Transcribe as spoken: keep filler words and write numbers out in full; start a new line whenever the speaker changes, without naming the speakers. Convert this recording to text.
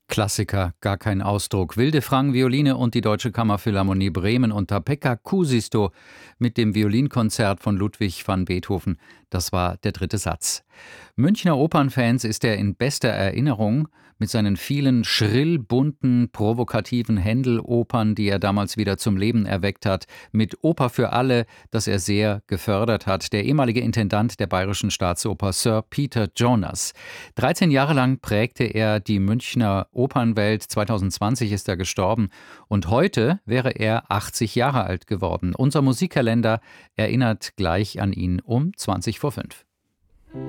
Klassiker, gar kein Ausdruck. Wilde Frank Violine und die Deutsche Kammerphilharmonie Bremen unter Pekka Kuusisto mit dem Violinkonzert von Ludwig van Beethoven. Das war der dritte Satz. Münchner Opernfans ist er in bester Erinnerung mit seinen vielen schrill bunten, provokativen Händel-Opern, die er damals wieder zum Leben erweckt hat, mit Oper für alle, das er sehr gefördert hat. Der ehemalige Intendant der Bayerischen Staatsoper, Sir Peter Jonas. dreizehn Jahre lang prägte er die Münchner Opernwelt. zwanzig zwanzig ist er gestorben und heute wäre er achtzig Jahre alt geworden. Unser Musikkalender erinnert gleich an ihn um zwanzig vor fünf.